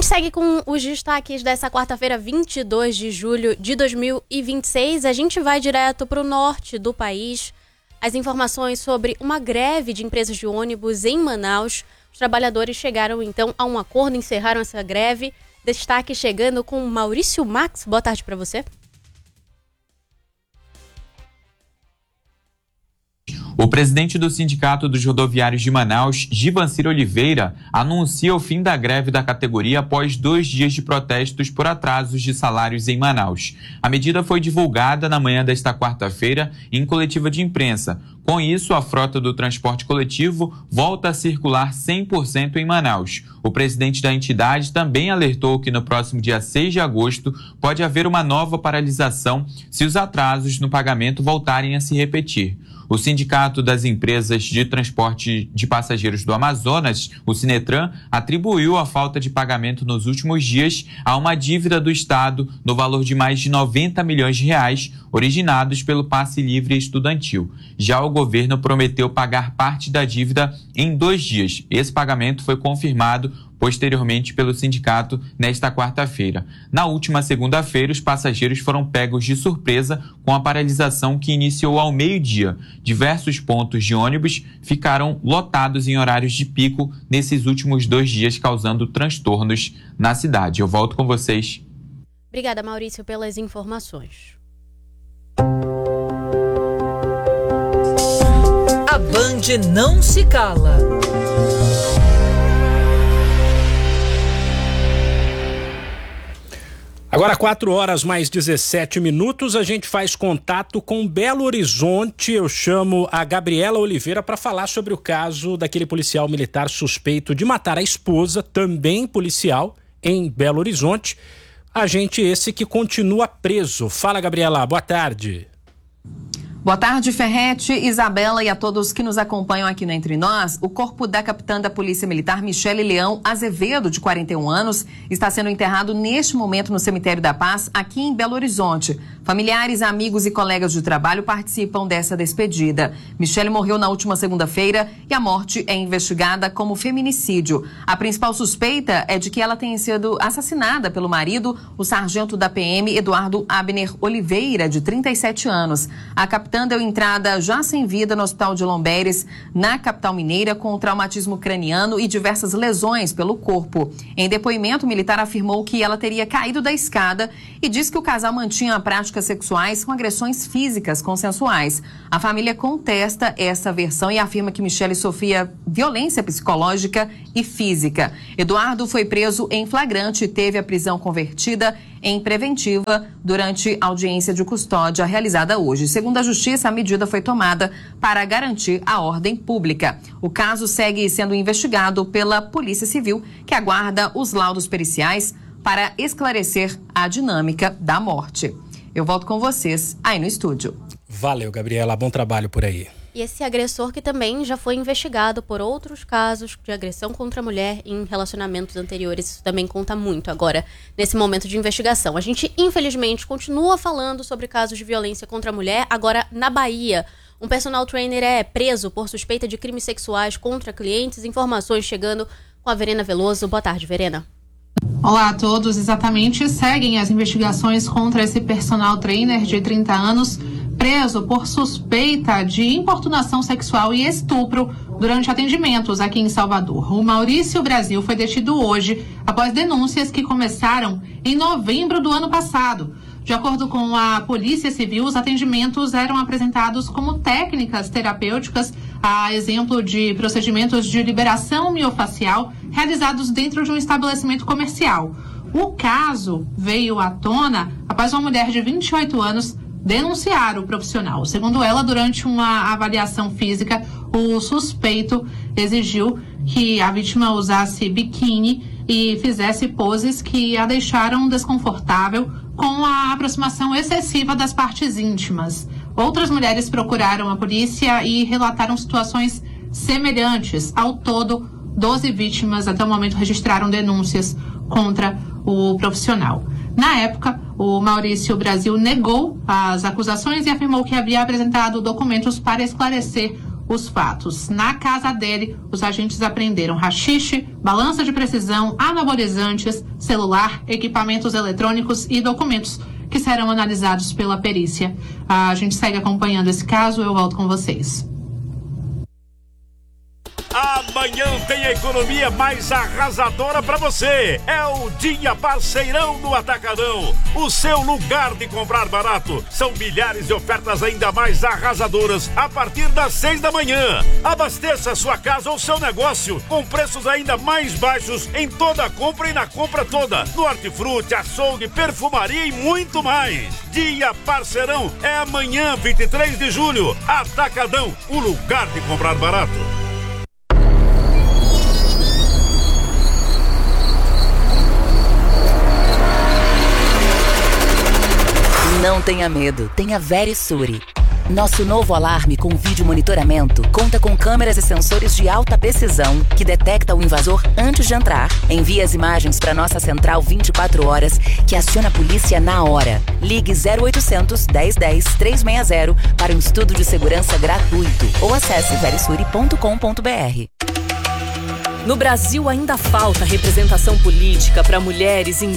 segue com os destaques dessa quarta-feira, 22 de julho de 2026. A gente vai direto para o norte do país. As informações sobre uma greve de empresas de ônibus em Manaus. Os trabalhadores chegaram, então, a um acordo, encerraram essa greve. Destaque chegando com Maurício Max. Boa tarde para você. O presidente do Sindicato dos Rodoviários de Manaus, Givancir Oliveira, anuncia o fim da greve da categoria após 2 dias de protestos por atrasos de salários em Manaus. A medida foi divulgada na manhã desta quarta-feira em coletiva de imprensa. Com isso, a frota do transporte coletivo volta a circular 100% em Manaus. O presidente da entidade também alertou que no próximo dia 6 de agosto pode haver uma nova paralisação se os atrasos no pagamento voltarem a se repetir. O Sindicato das Empresas de Transporte de Passageiros do Amazonas, o Sinetran, atribuiu a falta de pagamento nos últimos dias a uma dívida do Estado no valor de mais de 90 milhões de reais, originados pelo passe livre estudantil. Já o governo prometeu pagar parte da dívida em 2 dias. Esse pagamento foi confirmado posteriormente pelo sindicato nesta quarta-feira. Na última segunda-feira, os passageiros foram pegos de surpresa com a paralisação que iniciou ao meio-dia. Diversos pontos de ônibus ficaram lotados em horários de pico nesses últimos 2 dias, causando transtornos na cidade. Eu volto com vocês. Obrigada, Maurício, pelas informações. A Band não se cala. Agora 4h mais 17, a gente faz contato com Belo Horizonte. Eu chamo a Gabriela Oliveira para falar sobre o caso daquele policial militar suspeito de matar a esposa, também policial, em Belo Horizonte. Agente esse que continua preso. Fala, Gabriela, boa tarde. Boa tarde, Ferretti, Isabela e a todos que nos acompanham aqui no Entre Nós. O corpo da capitã da Polícia Militar, Michele Leão Azevedo, de 41 anos, está sendo enterrado neste momento no Cemitério da Paz, aqui em Belo Horizonte. Familiares, amigos e colegas de trabalho participam dessa despedida. Michele morreu na última segunda-feira e a morte é investigada como feminicídio. A principal suspeita é de que ela tenha sido assassinada pelo marido, o sargento da PM, Eduardo Abner Oliveira, de 37 anos. A capitã deu entrada já sem vida no Hospital de Lomberes, na capital mineira, com traumatismo craniano e diversas lesões pelo corpo. Em depoimento, o militar afirmou que ela teria caído da escada e disse que o casal mantinha práticas sexuais com agressões físicas consensuais. A família contesta essa versão e afirma que Michele sofria violência psicológica e física. Eduardo foi preso em flagrante e teve a prisão convertida em preventiva durante a audiência de custódia realizada hoje. Segundo a Justiça, a medida foi tomada para garantir a ordem pública. O caso segue sendo investigado pela Polícia Civil, que aguarda os laudos periciais para esclarecer a dinâmica da morte. Eu volto com vocês aí no estúdio. Valeu, Gabriela. Bom trabalho por aí. E esse agressor que também já foi investigado por outros casos de agressão contra a mulher em relacionamentos anteriores. Isso também conta muito agora, nesse momento de investigação. A gente, infelizmente, continua falando sobre casos de violência contra a mulher. Agora, na Bahia, um personal trainer é preso por suspeita de crimes sexuais contra clientes. Informações chegando com a Verena Veloso. Boa tarde, Verena. Olá a todos. Exatamente, seguem as investigações contra esse personal trainer de 30 anos, preso por suspeita de importunação sexual e estupro durante atendimentos aqui em Salvador. O Maurício Brasil foi detido hoje após denúncias que começaram em novembro do ano passado. De acordo com a Polícia Civil, os atendimentos eram apresentados como técnicas terapêuticas, a exemplo de procedimentos de liberação miofacial realizados dentro de um estabelecimento comercial. O caso veio à tona após uma mulher de 28 anos denunciar o profissional. Segundo ela, durante uma avaliação física, o suspeito exigiu que a vítima usasse biquíni e fizesse poses que a deixaram desconfortável com a aproximação excessiva das partes íntimas. Outras mulheres procuraram a polícia e relataram situações semelhantes. Ao todo, 12 vítimas até o momento registraram denúncias contra o profissional. Na época, o Maurício Brasil negou as acusações e afirmou que havia apresentado documentos para esclarecer os fatos. Na casa dele, os agentes apreenderam haxixe, balança de precisão, anabolizantes, celular, equipamentos eletrônicos e documentos que serão analisados pela perícia. A gente segue acompanhando esse caso, eu volto com vocês. Amanhã tem a economia mais arrasadora para você. É o Dia Parceirão do Atacadão, o seu lugar de comprar barato. São milhares de ofertas ainda mais arrasadoras a partir das 6 da manhã. Abasteça sua casa ou seu negócio com preços ainda mais baixos em toda a compra e na compra toda. No hortifruti, açougue, perfumaria e muito mais. Dia Parceirão é amanhã, 23 de julho. Atacadão, o lugar de comprar barato. Não tenha medo, tenha Verisure. Nosso novo alarme com vídeo monitoramento conta com câmeras e sensores de alta precisão que detecta o invasor antes de entrar, envia as imagens para nossa central 24 horas que aciona a polícia na hora. Ligue 0800 1010 360 para um estudo de segurança gratuito ou acesse verisure.com.br. No Brasil ainda falta representação política para mulheres em